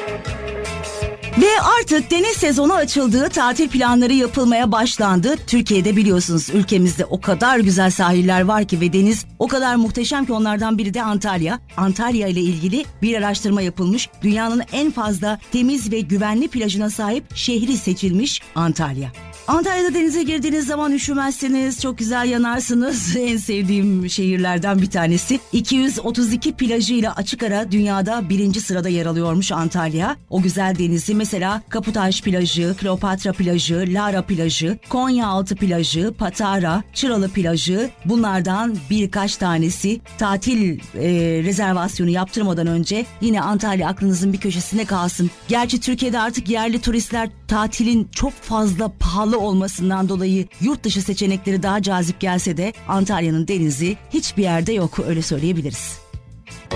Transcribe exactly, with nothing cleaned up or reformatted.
Ve artık deniz sezonu açıldı, tatil planları yapılmaya başlandı. Türkiye'de biliyorsunuz ülkemizde o kadar güzel sahiller var ki ve deniz o kadar muhteşem ki onlardan biri de Antalya. Antalya ile ilgili bir araştırma yapılmış. Dünyanın en fazla temiz ve güvenli plajına sahip şehri seçilmiş Antalya. Antalya'da denize girdiğiniz zaman üşümezsiniz, çok güzel yanarsınız. En sevdiğim şehirlerden bir tanesi. iki yüz otuz iki plajıyla açık ara dünyada birinci sırada yer alıyormuş Antalya. O güzel denizi mesela Kaputaş plajı, Kleopatra plajı, Lara plajı, Konyaaltı plajı, Patara, Çıralı plajı, bunlardan birkaç tanesi. Tatil e, rezervasyonu yaptırmadan önce yine Antalya aklınızın bir köşesine kalsın. Gerçi Türkiye'de artık yerli turistler tatilin çok fazla pahalı olmasından dolayı yurt dışı seçenekleri daha cazip gelse de Antalya'nın denizi hiçbir yerde yok, öyle söyleyebiliriz.